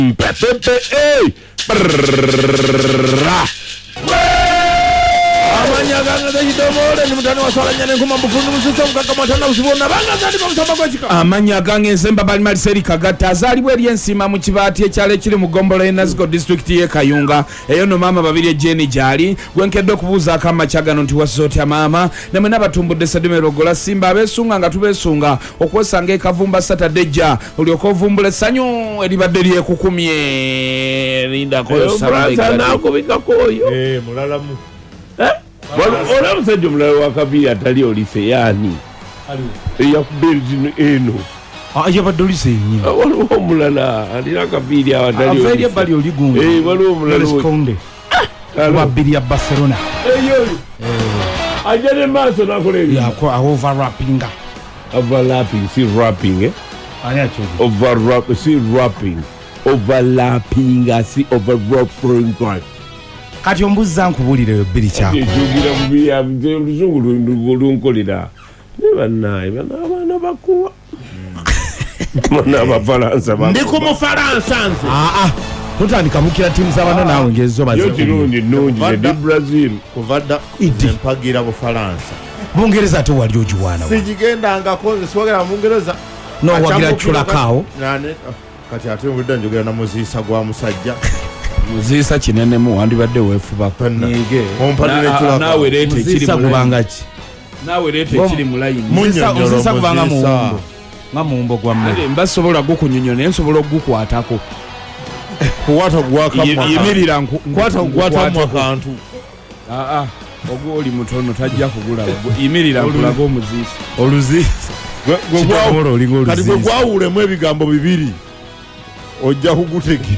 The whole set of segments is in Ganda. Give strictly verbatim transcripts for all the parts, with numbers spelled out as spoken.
Pepe eh amanya ganga zakidomole ni mutani wasalanya nenkuma mbufundu musisa mukakamata usibona banga zali bamusamba kwachika amanya ganga ensemba bali maliseri kagata azalibwe lyensima mu kibati ekyale kiri mu Gombolo Enazgo district ye Kayunga eyo no mama babiri ejeni jali gwenkedde okubuza akama kyagano nti wasoti mama namwe nabatumbudde Sedimero Gola Simba abesunga nga tubesunga okwesanga ekavumba Saturday ja uliokovumbule sanyu eribadde lye kukumye linda ko samba nako bikakoyo eh mulalamu eh wala msajja mulala wakabiri atali olise yani ali ya kubelzi eno ah yabadolise nyine waliwo mulala alira kabiri abatali olise bali oligunga eh waliwo mulala Konde wabiri ya Barcelona eyo eh ajale maso nakoleli ya ko overlapping overlapping si rapping eh anya cho overlap si rapping overlapping si overlapping kati ombuza nkubulire yo biri kyako ejugira kubiya mzungu lunkolera nebanaye bana bakuwa mwana abafaransa ba ndiko mu Faransa nze ah ah tutandika mukira timu z'abana nawe ngezo bazo yo kirundi nungi ne Brazil kuvadda empagira mu Faransa Bungereza to wali ojuwana sijigenda koze swagera mu Bungereza no wagira chulakao nane kati ate ngudda njogera na muzisa gwa musajja muzisa kinene mu wandi badde wefuba nige ompalire chulakao nawe lete kiri kubanga ki nawe lete kiri mu line muzisa muzisa kubanga mu nga mumbo gwa mmere mbasobola gukunyonyona ensobola ogukwatako kuwata gwaka yimirira kwata gwata mu kantu ah ah ogoli mutono tajja kugula yimirira kulaga omuzisa oluzisa gwe gwa olingo kati gwe gwawulemu ebigambo bibiri ojja kuguteki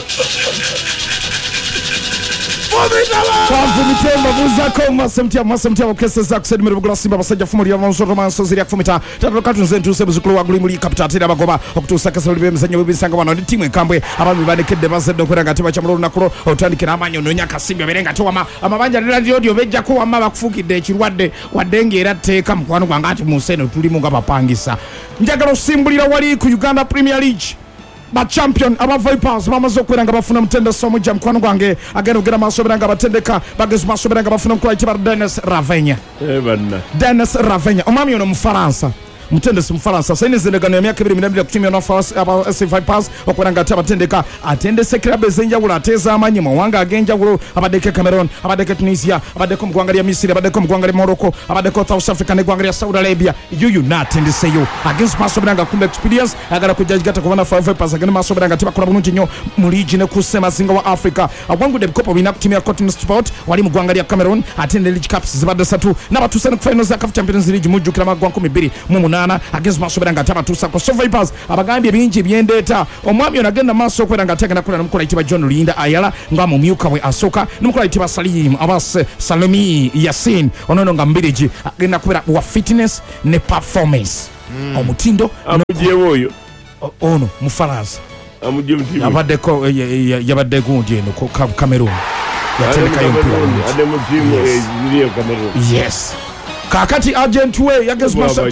Kavu mitemba buzako masemtia masemtia okese za kusedimira bugula Simba basajja fumo lya mansoro mansozi lya kufumita tatalo katunze ntuse buzukulu waguli muri kaptatira bagoba okutusa kasalo libe mzanya webisanga bano ndi timu ekambwe abami banekedde bazedde okwera gateba kya mululu nakulo otandikira amanyo nonya kasimbi aberenga towama amabanja lradio dio bejja ko wama bakufukidde ekirwadde wadenge era teeka mukwano gwanga ati museno tulimu nga bapangisa njagalo simbulira wali ku Uganda Premier League ba champion aba Vipers bamaze kwiranga bafuna mtende somo jam kwano gwange ageno gira masoberanga batendeka bagezi masoberanga bafuna mkula itibar Dennis Ravenya eh banna Dennis Ravenya omami ono mu Faransa mtende si mu Faransa saini zinegano ya myaka ibiri minabira kutimya na Faransa aba S Vipers okwiranga ati abatendeka atende sekira bezenja wula ateza amanyi mwanga agenja wulu abadeke Cameroon abadeke Tunisia abadeke mgwanga ya Misiri abadeke mgwanga ya Morocco abadeke South Africa ne gwanga ya Saudi Arabia yuyu natende seyo against masoberanga kumbe experience agara kujajigata kubana five Vipers agene masoberanga tiba kula bulungi nyo muliji ne kusema zinga wa Africa agwangu de bikopo bina kutimya Cotton Sport wali mgwanga ya Cameroon atende League Cups zibadde satu nabatusana ku finals ya C A F Champions League mujukira magwangu mibiri mu against masoberanga taba tusa ko so Vipers abagambye bingi byendeta omwami onagenda maso kweranga tegena kula namukula itiba John Linda Ayala nga mu myuka we asoka namukula itiba Salim Abbas Salami Yasin onono nga mbiriji agenda kwera wa fitness ne performance mm. omutindo amuje boyo ono mu Faransa amuje mutindo abadde ko yabadde gundi eno ko Cameroon yatendeka yompira ade mutindo eziliyo Cameroon yes kakati agent we yagezi maso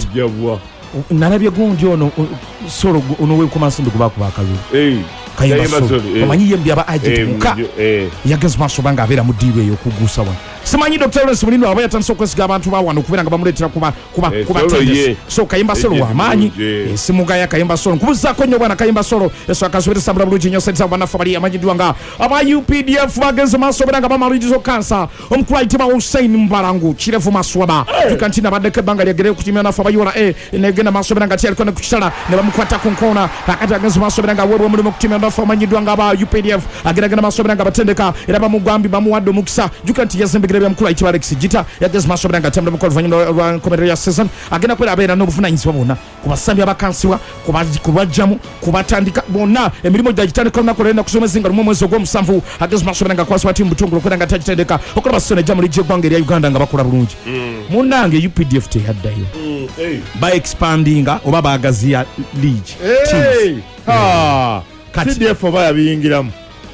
nalabye gundi ono solo ono we kumasimbi kubako bakalu eh kayimba solo omanyiye mbi aba agent muka yagezi maso banga abera mu diwe yo kugusa wa simanyi Doctor Lawrence Mulino aba yatanso kwesiga abantu ba wano kubera nga bamuletera kuba kuba kuba tennis so kayimba solo wa manyi simuga ya kayimba solo kubuza ko nyo bwana kayimba solo eso akasubira sabula bulungi nyo setsa bana fabali amajidwa nga aba U P D F bagezi maso bera nga bamalujizo kansa omukula itima Hussein Mbarangu kirefu maswaba tukantina badeke banga lyagere kutimya na fabali wala eh negenda maso bera nga tiali kone kuchitala ne bamukwata kunkona akati agezi maso bera nga wewe mulimo kutimya na fabali nga ba U P D F ageragena maso bera nga batendeka era bamugwambi bamuwaddo mukisa jukanti yazembe ya mkula itiba Alex Jita yagezi maso banga tamda mukolo vanyino komero ya season agenda kwera abera no bufuna nyinsi babona kubasambi abakansiwa kubajamu kubatandika bona emilimo jagitandika na kolena kusomezinga mu mwezi gwo musanvu agezi maso banga kwaswa timu butungulo kwera ngata kitendeka okola basone jamu lije gwangeri ya Uganda nga bakula bulungi munange U P D F te haddayo by expanding oba bagazia league teams ah C D F oba yabiyingiramu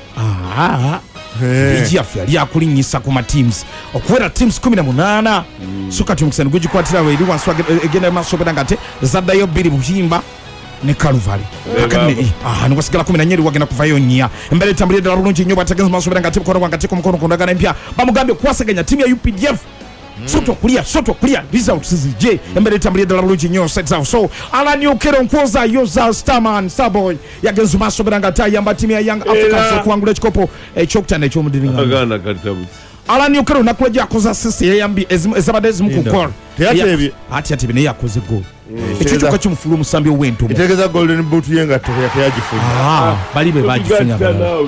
ah Biji afya liya kulinyisa kuma teams okwera teams kumi na munana mm. Suka tumukisani guji kwatira we liwa swage egene maso bedangate zadda yo biri buhimba ne Calvary akane ah ni wasigala kumi na nyeri wagenda kuvayo nya mbele tambulira dala bulungi nnyo bategenza masubira ngati kono wangati ko mukono kondagana mpya bamugambe kwasaganya timu ya U P D F soto kulia soto kulia results zije mbele tambulira dala bulungi nnyo sets out so Alan Okero Nkoza Yoza Starman Starboy yagenza masubira ngati yamba timu ya Young Africans kuangula chikopo ekyokutana ekyomudiringa agana katabu Alan Okero nakuleja akoza assist yambi ezabadezi mukukora teyatebye ati ati bine yakoze goal ekyo kwa kimufulu musambi owento itegeza golden boot yenga teyagifunya ah bali be bagifunya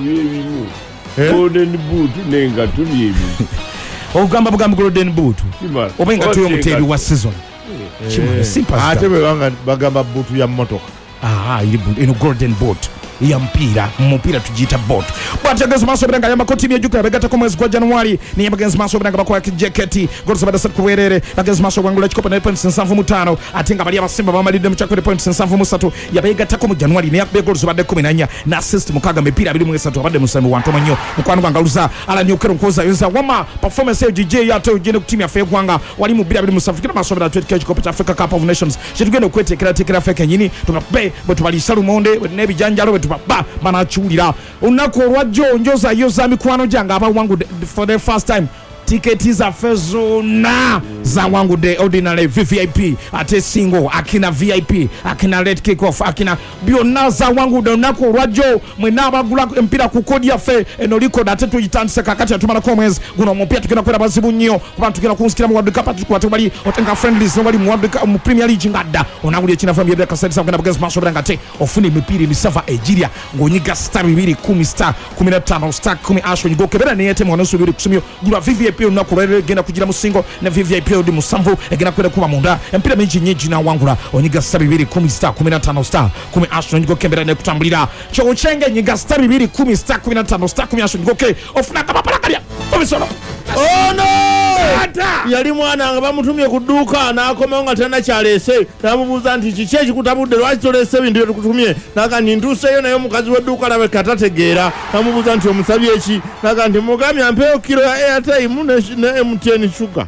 golden boot nenga tuliyebi ogamba bugamba golden boot obenga tuyo mutebi wa season kimwe simple ate be banga bagamba boot ya motoka ah ili boot ino golden boot ya mpira mpira tujita bot but against masoberanga ya makoti ya juka begata kwa mwezi kwa Januari ni against masoberanga bakwa J K T goals bada sat kuwerere against masoberanga chikopa na points nsanvu mutano atenga bali abasimba bamalide mchakwe points nsanvu musatu ya begata kwa Januari ni yakbe goals bada kumi na nne na assist mukaga mipira bili mwesatu abade musambi wanto manyo mukwano bangaluza Alan Okero Nkoza yoza wama performance ya G J ya to jene kutimia fe kwanga wali mubira bili musafu kina masoberanga tweet chikopa cha Africa Cup of Nations chitugende kwete kila tekera Africa nyini tumabe botu bali salu monde nebi janjalo ba banachulira unako rwajo njoza yoza mikwano janga aba wangu for the first time tiketi za fezona za wangu de ordinary V I P ate single akina V I P akina red kick off akina biona za wangu de unako rwajo mwenaba gula mpira kukodi ya fe enoliko date tujitanse kakati ya tumana komwezi guno mpia tukina kwela bazibu nyo kwa tukina kunsikila mu World Cup tukwa tubali otenga friendlies no bali mu World Cup mu Premier League ngada onaguli china family de kaseti sa kuna bagazi maso brangate ofuni mipiri misava Nigeria ngonyiga star bibiri kumi star kumi na tano star kumi asho nyigo kebera niyete mwana subiri kusumio gula V I P na kurere gena kugira musingo na V I P odi musamvu egena kwela kuba munda empira menji nyeji na wangula onyiga star bibiri kumi star kumi na tano star kumi asho nyigo kebera ne kutambulira cho chenge nyiga star bibiri kumi star kumi na tano star kumi asho nyigo ke ofuna kama palakalia omisolo oh no yali mwana nga bamutumye kuduka nakoma nga tena kyalese namubuza nti kichechi kutabudde lwaki tolese ebintu byetukutumye naga nintuseyo nayo mukazi w'edduuka labe katategeera namubuza nti omusabye eki naga nti mugamye ampeyo kilo ya airtime ne M T N sugar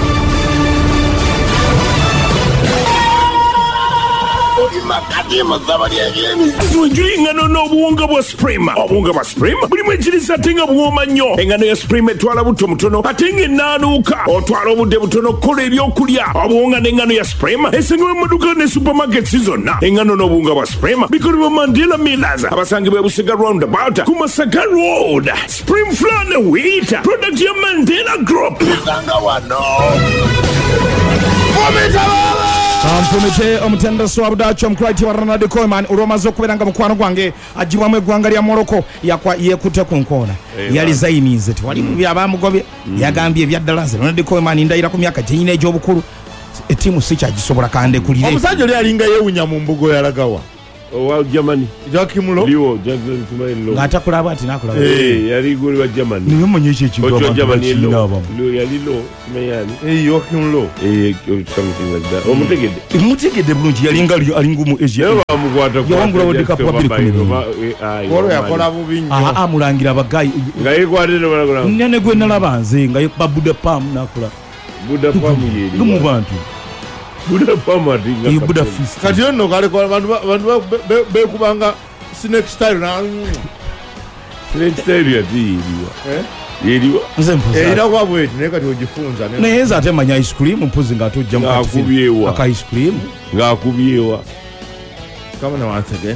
Tuenjuli engano n'obuwunga bwa Supreme. Obuwunga bwa Supreme bulimu ekiriisa ate nga buwooma nnyo. Engano ya Supreme etwala buto mutono ate nga ennaanuuka. Otwala obudde butono kukola ebyokulya. Obuwunga n'engano ya Supreme esangibwa mu maduuka ne supermarkets zonna. Engano n'obuwunga bwa Supreme bikolebwa Mandela Millers abasangibwa Busega Roundabout ku Masaka Road. Supreme Flour ne Wheat product ya Mandela Group. Isanga wano. Amfumite omutenda swabda chom kwati wa Ronald Koeman uromazo kuberanga mukwano gwange ajibwa mwe gwanga lya Morocco yakwa yekute kunkona yali zainize ti wali bya bamugobe yagambye bya dalaze Ronald Koeman ndayira ku myaka jenyine egyobukuru etimu sicha gisobola kande kulire omusanjo lya linga yewunya mu mbugo yalagawa wa Germany Jokimulo liwo Jackson Tumailo ngata kulaba ati nakulaba eh yali goli wa Germany niwe monyeshe ekintu abantu Germany lo lo yali lo mayani eh Jokimulo eh something like that omutegede mutegede bulungi yali ngali alingumu Asia yo bamukwata kwa yawangula World Cup wa bili woro yakola bubinyo ah amulangira bagayi ngaye kwatene balagula nene gwe nalabanze ngaye babuda pam nakula buda pam yeli gumu bantu Buda pam adinga you Buda fist kati ono kale kwa bantu bantu be kubanga snake style na snake style ya diriwa eh yeliwa nzempuza eh ira kwa bweti ne kati ojifunza ne neza atemanya ice cream mpuzi ngato jamu akubyewa aka ice cream ngakubyewa kama na once again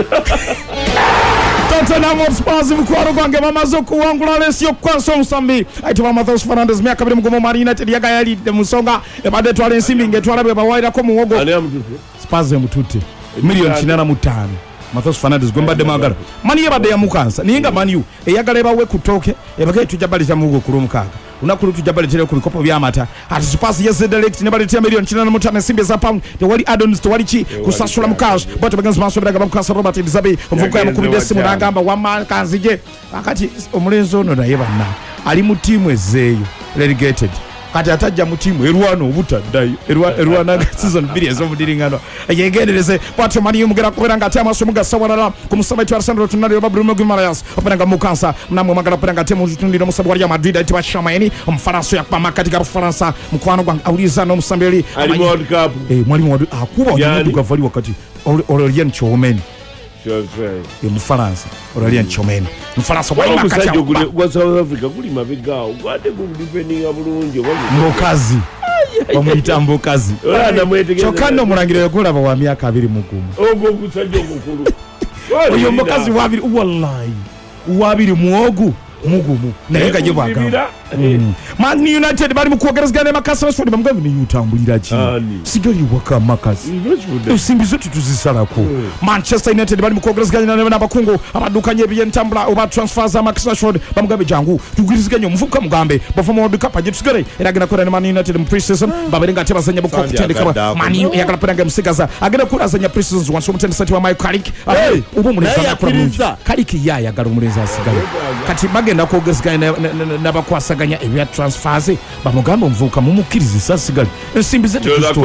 Tottenham Hotspur mkwaro gwange mamazo kuwangula lesio kwanso musambi aitwa Matheus Fernandes miaka bili mgomo Man United yaga yali de musonga ebade twale nsimbi ngetwala be bawaira ko muwogo ani amtutu Spurs mutute milioni kinana mutano Matheus Fernandes gomba de magara mani yabade ya mukansa ninga maniu eyagala bawe kutoke ebage tujabali cha mugo kulumukaga unakuru tujabali tele kulikopo byamata ati Spurs yes direct ne bali tia milioni kinana mutano simbi za pound de wali addons to wali chi kusasula mukash but against maso biraga mukasa Robert Dizabi mvuko ya mukubidesi munagamba wama kanzije akati omulenzo ono naye banna ali mu team ezeyo relegated kati atajja mu tiimu erwana obutaddayo erwana season bbiri ez'obudiringano yegendereze bwatyo mani yomugera kubeera nga ate amaaso mugasa walala ku musaba etwa Alessandro Tonali oba Bruno Guimaraes okubeera nga mukansa namwe mwagala kubeera nga ate mutundira omusabi wa Real Madrid ayitibwa Chamaini omufaransa yakuba amakati ga Bufaransa mukwano gwange awuliriza n'omusambi eri mwalimu akuba onyamudugavu ali wakati Aurelien Tchouameni Mufaransa Aurelien Tchouameni Mufaransa wa South Africa kuli mabegao gwade kumdipendinga bulungi mukazi bamuyita mbukazi kyokka nno omulangira yokulaba wa myaka abiri mu gumu ogwo omusajja omukulu oyo mukazi wabiri wallahi wabiri muogu mugumu naye nga gye bwagamba Man United bali mu kwogerezegana ne Makasi Rashford bamugambe ne yutambulira ki sigali waka Makasi ensimbi zo tutuzisalako Manchester United bali mu kwogerezegana n'abakungu abadukanye ebyentambula oba transfers za Makasi Rashford bamugambe jangu tugiriziganye omuvubuka mugambe bava mu World Cup aje tusigale era agenda kola ne Man United mu pre-season baberenga ate bazanya buko kutendeka Man U yagala penanga musigaza agenda kola azanya pre-seasons once omutendesati wa Mike Carrick ubu mulenza akura Carrick yaya agala omulenza asigale kati bagenda kwogerezegana n'abakwasaganya ebya transfers bamugamba omuvubuka mumukkiriza asigale ensimbi zetu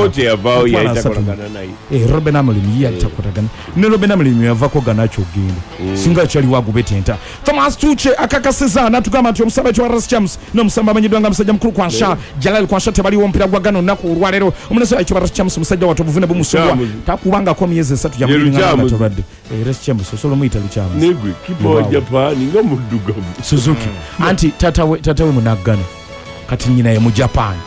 eh Ruben Amorim yatakotagana ne Ruben Amorim yavako ganacho genda singa chali wagubetenta Thomas Tuchel akakasiza natugamba nti omusaba wa Ras Champs no musamba amanyidwanga musajja mukuru kwansha Jalal kwansha tebali wompira gwa gano nako olwalero omunese ekyo Ras Champs musajja watu buvune bumusubwa takubanga ko myezi esatu ya mulinga batobadde eh Ras Champs solo mu Italy Champs negwe kipo Japan nga mudugamu Suzuki anti tatawe tatawe munagana kati nyina ye mu Japan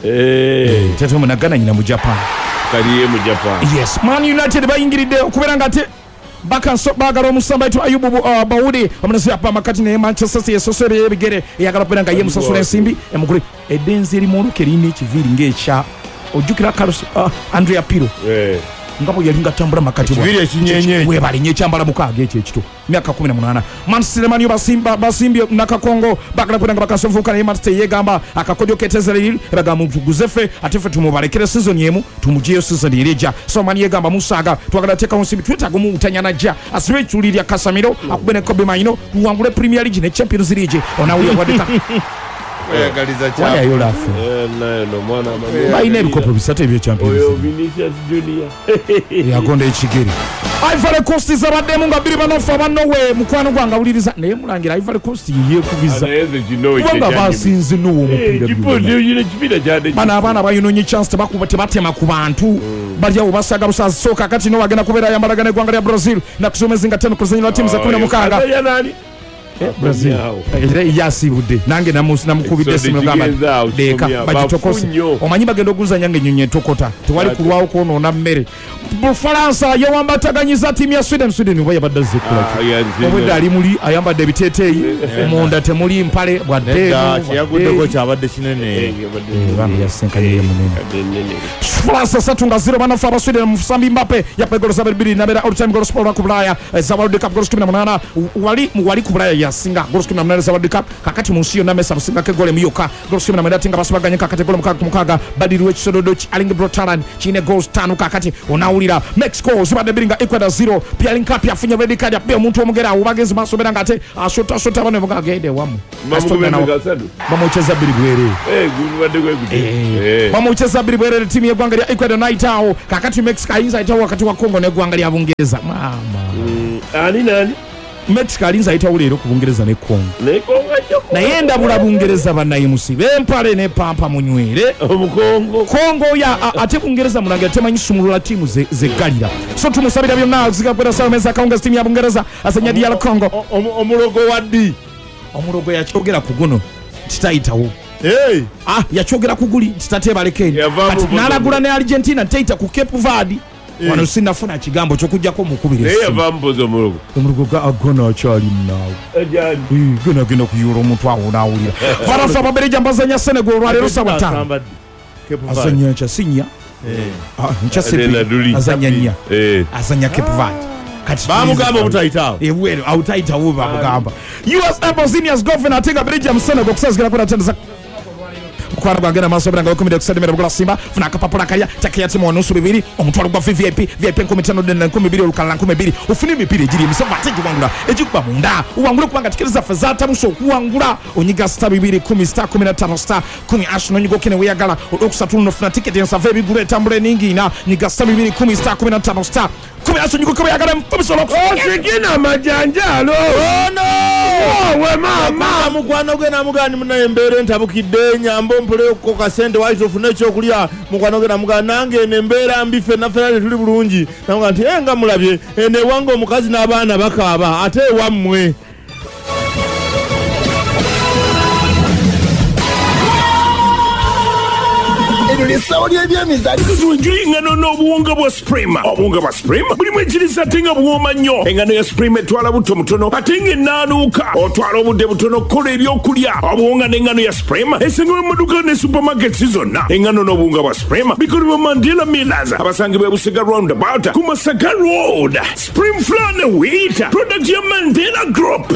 eh tatawe munagana nyina mu Japan kali ye mu Japan yes Man United bayingiride okubera ngate bakanso bagala omusamba etu Ayubu uh, Bawudi omunasi apa makati ne Manchester City esosere yebigere yagala kubera nga ye musasula ensimbi emugure edenzi eri mu lukerini ekiviri ngecha ojukira Carlos uh, Andrea Pirlo eh ngabo yalinga tambula makati bwa kibiri ekinyenye we bali nye cyambala mukage ekyo ekito myaka kumi na munana Manchester Man basimba basimbi nakakongo bakala kunanga bakasovuka ne Manchester yegamba akakodyo ketezeril bagamba mvuguzefe atefe tumubalekere season yemu tumugiye season ireja so Man yegamba musaga twagala teka onsibi twetago mu utanyana ja asibe chulirya Casemiro akubene Kobe Maino tuwangule Premier League ne Champions League onawuya wadika oyagaliza cha waya yolafu eh nayo no mwana mama baine ebikopo bisatu ebyo Champions oyo Vinicius Junior yagonda ekigeri Ivory Coast zabadde nga biri banofa banowe mukwano gwanga uliriza naye mulangira Ivory Coast yiye kubiza wanga basinze n'uwo mupira kipoje yine kibira cyane bana abana bayinonye chance bakuba tebatema ku bantu barya ubasaga busaza soka kati no wagenda kubera yambalagane gwanga ya Brazil na kusomeza nga tano kuzanyira timu za kumi na mukanga Brazil ere yasibude nange namusi namukubide simu ngamba deka bagitokose omanyi bagendo guzanya ngenyonye tokota tewali kulwawo kono na mmere Bufaransa yawambataganyiza timu ya Sweden Sweden boya badaze kula obwe ali muri ayamba debiteteyi omonda temuli mpale bwadde yagude ko cyabadde kinene bambi yasenkanye munene France satunga zero bana fa Sweden musambi Mbappe yapegolo sabiri na bera all time goal sport ku Bulaya za World Cup goal kumi na munana wali wali ku Bulaya singa goal kumi na munana za World Cup kakati munsiyo na Mesa singa ke gole miyoka goal kumi na munana tinga basubaganye kakati gole mukaga mukaga badiru ekisododo alinge brotaran chine goals tano kakati onaulira Mexico zibade biringa Ecuador zero pia link up yafunya red card ya pia omuntu omugera ubagezi masobera ngate ashota ashota bane bugagede wamu bamucheza biri bwere eh gulwade gwe eh bamucheza biri bwere timu ya gwanga ya Ecuador night out kakati Mexico inza itawo wakati wa Congo ne gwanga ya Bungereza mama ani nani Mexico alinza itawo lero ku Bungereza ne Congo ne Congo na yenda bula Bungereza banayimusi bempale ne pampa munywere omukongo Congo ya ate Bungereza mulange temanyi sumulula timu ze ze galira so tumusabira byonna zikapera sawa meza kaunga timu ya Bungereza asanya diala Congo omulogo waddi omulogo yakyogera ku guno titaitawo hey ah yakyogera ku guli titatebalekeni kati nalagula ne Argentina taita ku Cape Verde wano sinafuna kigambo kyokujjako mukubire naye yava mpozo omulogo omulogo ga agona akyali munaawe ajani gena gena kuyura omuntu awo naawulira Faransa babereja mbazanya Senegal olwaleero sabata azanya ncha sinya ncha sepi azanya nya azanya Cape Verde kati bamugamba obutaitawo ebwero autaitawo bamugamba U S Embassy governor atenga bereja mu Senegal kusazikira kuna tenda mukwano gwange namaaso biranga bakumire kusedemera bugula simba funa akapapula kalya kyakeyati mu nusu bibiri omutwalo gwa V I P V I P enkumi ttaano na enkumi bbiri olukalala nkumi bbiri ufune emipira egiri emisanvu ate giwangula egikuba munda uwangule kubanga tiketi zaffe zatamuso okuwangula onyiga star bibiri kumi star kumi na ttaano star kumi ash nonyiga okene weyagala olwokusatu nofuna tiketi ensava ebigula etambula eningina nyiga star bibiri kumi star kumi na ttaano star kumi ash nonyiga okene weyagala mfubisolo osikina majanjalo ono we mama mukwano gwe namugani munaye embeera entabukidde nyambo mpoleko kasente waito ofune ekyokulya mukwano gwe namugani nange eno embeera mbi ffenna ffenna tuli bulungi namuga nti enga mulabye eno ewange omukazi n'abaana bakaaba ate ewammwe tuwenjuli engano n'obuwunga bwa Supreme. Obuwunga bwa Supreme bulimu ekiriisa ate nga buwooma nnyo. Engano ya Supreme etwala buto mutono ate nga enaanuuka otwala obudde butono kukola ebyokulya. Obuwunga n'engano ya Supreme esangibwa mu maduuka ne supermarkets zonna. Engano n'obuwunga bwa Supreme bikolebwa Mandela Millers abasangibwa e Busega roundabout ku Masaka Road. Supreme Flour ne Wheat product ya Mandela Group.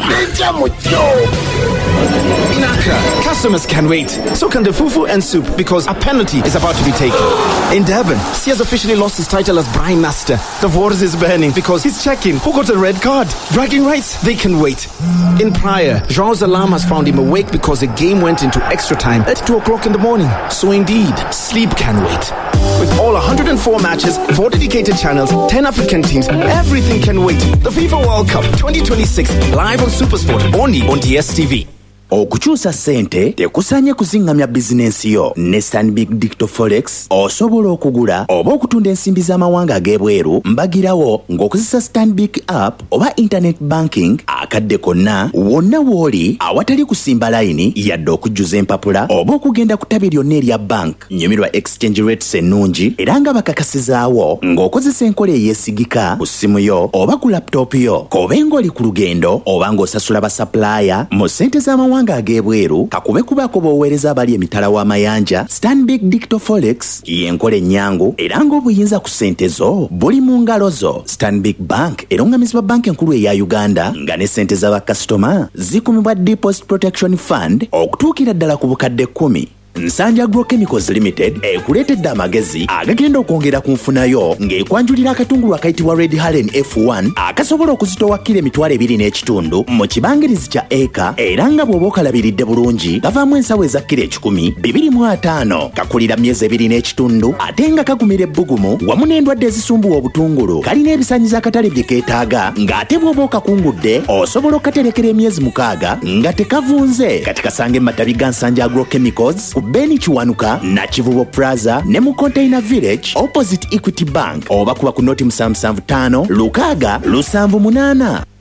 In Accra, customers can wait. So can the fufu and soup because a penalty is about to be taken. In Durban, he has officially lost his title as Brine Master. The waters is burning because he's checking who got a red card. Bragging rights, they can wait. In Praia, Jean's alarm has found him awake because the game went into extra time at two o'clock in the morning. So indeed, sleep can wait. With all one hundred four matches, four dedicated channels, ten African teams, everything can wait. The FIFA World Cup twenty twenty-six live on SuperSport only on D S T V. Okukyusa ssente tekusanye kuzingamya bizinensi yo ne Stanbic Digital Forex osobola okugula oba okutunda ensimbi z'amawanga ag'ebweru mbagirawo ng'okozesa Stanbic app oba internet banking akadde konna wonna w'oli awatali kusimba layini yadde okujjuza empapula oba okugenda ku ttabi lyonna erya bank nyumirwa exchange rates ennungi era nga bakakasizaawo ng'okozesa enkola eyeesigika ku ssimu yo oba ku laptop yo kobe ng'oli ku lugendo oba ng'osasula basapulaaya mu ssente z'amawanga ag'ebweru kakube kubako b'oweereza abali emitala w'amayanja. Stanbic Digital Forex y'enkola ennyangu era ng'obuyinza ku ssente zo buli mu ngalo zo. Stanbic Bank erungamizibwa banka enkulu eya Uganda nga ne ssente z'abakasitoma zikumibwa Deposit Protection Fund okutuukira ddala ku bukadde kkumi. Nsanja Agrochemicals Limited ekuleetedde amagezi agagenda okwongera ku nfunayo ng'ekwanjulira akatungulu akayitibwa Red Halen F one akasobola okuzitowa kilo emitwalo ebiri n'ekitundu mu kibangirizi kya eka era nga bw'oba okalabiridde bulungi kavaamu ensawo eza kilo ekikumi bibiri mu ataano kakulira myezi ebiri n'ekitundu ate nga kagumira ebbugumu wamu n'endwadde ezisumbuwa obutungulu kalina ebisaanyizo akatale bye keetaaga ng'ate bw'oba okakungudde osobola okaterekera emyezi mukaaga nga tekavunze kati kasange mu matabi ga Nsanja Agrochemicals Beni Kiwanuka na Kivubo Plaza ne mu Container Village opposite Equity Bank oba kuba ku noti musanvu musanvu ttaano lukaaga lusanvu munaana.